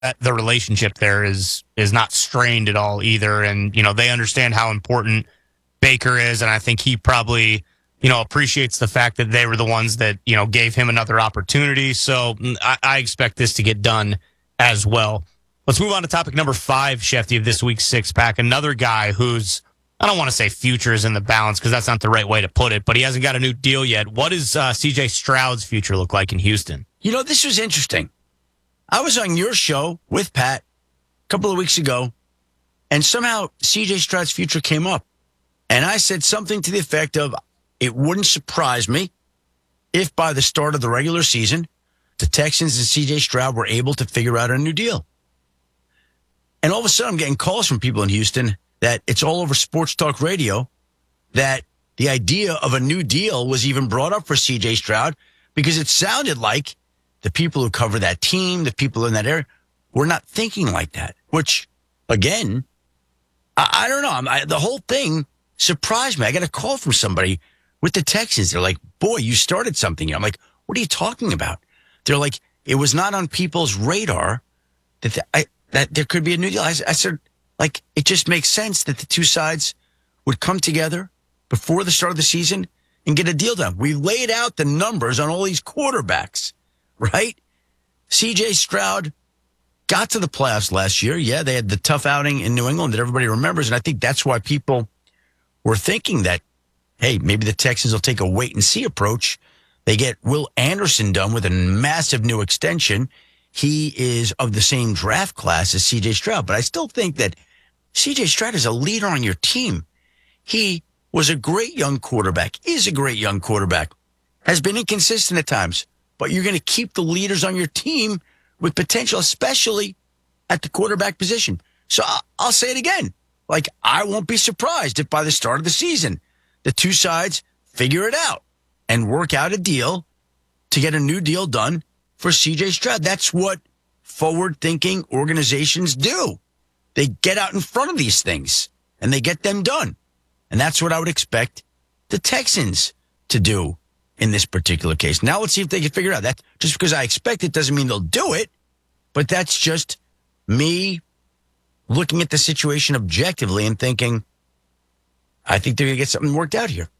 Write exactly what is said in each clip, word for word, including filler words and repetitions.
the relationship there is is not strained at all either. And, you know, they understand how important Baker is. And I think he probably, you know, appreciates the fact that they were the ones that, you know, gave him another opportunity. So I, I expect this to get done as well. Let's move on to topic number five, Shefty, of this week's six pack. Another guy who's, I don't want to say future is in the balance because that's not the right way to put it, but he hasn't got a new deal yet. What does uh, C J Stroud's future look like in Houston? You know, this was interesting. I was on your show with Pat a couple of weeks ago, and somehow C J Stroud's future came up. And I said something to the effect of, it wouldn't surprise me if by the start of the regular season, the Texans and C J Stroud were able to figure out a new deal. And all of a sudden, I'm getting calls from people in Houston that it's all over sports talk radio, that the idea of a new deal was even brought up for C J Stroud because it sounded like the people who cover that team, the people in that area, were not thinking like that, which, again, I, I don't know. I'm, I, the whole thing surprised me. I got a call from somebody with the Texans. They're like, boy, you started something here. I'm like, what are you talking about? They're like, it was not on people's radar that the, I, that there could be a new deal. I, I said, like, it just makes sense that the two sides would come together before the start of the season and get a deal done. We laid out the numbers on all these quarterbacks, right? C J Stroud got to the playoffs last year. Yeah, they had the tough outing in New England that everybody remembers, and I think that's why people were thinking that, hey, maybe the Texans will take a wait-and-see approach. They get Will Anderson done with a massive new extension. He is of the same draft class as C J Stroud, but I still think that C J Stroud is a leader on your team. He was a great young quarterback, is a great young quarterback, has been inconsistent at times, but you're going to keep the leaders on your team with potential, especially at the quarterback position. So I'll, I'll say it again. Like, I won't be surprised if by the start of the season, the two sides figure it out and work out a deal to get a new deal done for C J Stroud. That's what forward-thinking organizations do. They get out in front of these things, and they get them done. And that's what I would expect the Texans to do in this particular case. Now let's see if they can figure it out. That, just because I expect it doesn't mean they'll do it, but that's just me looking at the situation objectively and thinking, I think they're going to get something worked out here.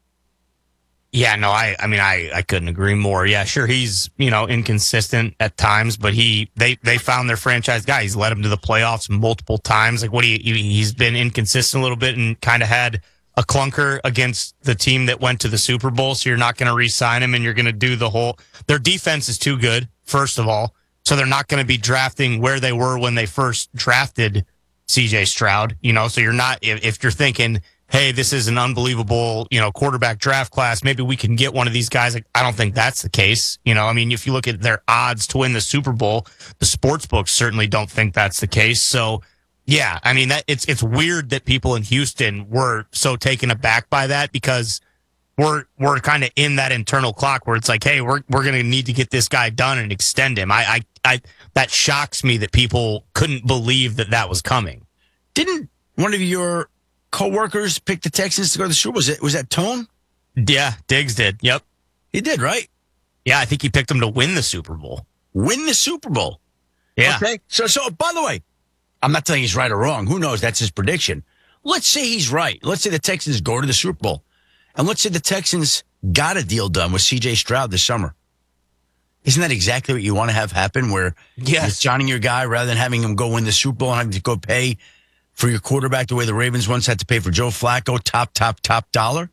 Yeah, no, I, I mean, I, I couldn't agree more. Yeah, sure, he's, you know, inconsistent at times, but he, they, they found their franchise guy. He's led him to the playoffs multiple times. Like, what do you, he's been inconsistent a little bit and kind of had a clunker against the team that went to the Super Bowl. So you're not going to re-sign him and you're going to do the whole, their defense is too good, first of all. So they're not going to be drafting where they were when they first drafted C J Stroud, you know, so you're not, if, if you're thinking, hey, this is an unbelievable, you know, quarterback draft class, maybe we can get one of these guys. Like, I don't think that's the case. You know, I mean, if you look at their odds to win the Super Bowl, the sports books certainly don't think that's the case. So, yeah, I mean, that it's it's weird that people in Houston were so taken aback by that because we're we're kind of in that internal clock where it's like, hey, we're we're going to need to get this guy done and extend him. I, I, I that shocks me that people couldn't believe that that was coming. Didn't one of your co-workers picked the Texans to go to the Super Bowl? Was, it, was that Tone? Yeah, Diggs did. Yep. He did, right? Yeah, I think he picked them to win the Super Bowl. Win the Super Bowl? Yeah. Okay. So, so by the way, I'm not telling he's right or wrong. Who knows? That's his prediction. Let's say he's right. Let's say the Texans go to the Super Bowl. And let's say the Texans got a deal done with C J Stroud this summer. Isn't that exactly what you want to have happen where yes. you're signing your guy rather than having him go win the Super Bowl and having to go pay for your quarterback the way the Ravens once had to pay for Joe Flacco, top, top, top dollar?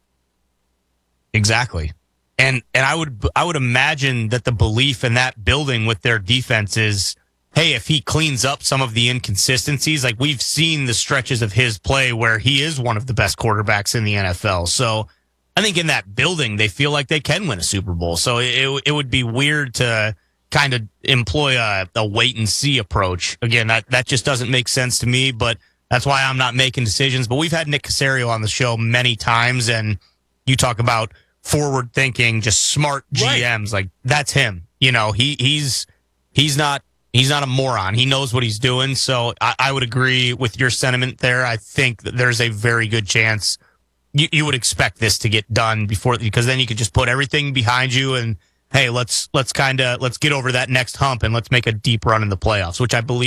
Exactly. And and I would I would imagine that the belief in that building with their defense is, hey, if he cleans up some of the inconsistencies, like we've seen the stretches of his play where he is one of the best quarterbacks in the N F L. So I think in that building, they feel like they can win a Super Bowl. So it it would be weird to kind of employ a, a wait and see approach. Again, that, that just doesn't make sense to me, but that's why I'm not making decisions. But we've had Nick Caserio on the show many times, and you talk about forward thinking, just smart G Ms. Right. Like, that's him. You know, he he's he's not he's not a moron. He knows what he's doing. So I, I would agree with your sentiment there. I think that there's a very good chance you, you would expect this to get done before, because then you could just put everything behind you and hey, let's let's kind of let's get over that next hump and let's make a deep run in the playoffs, which I believe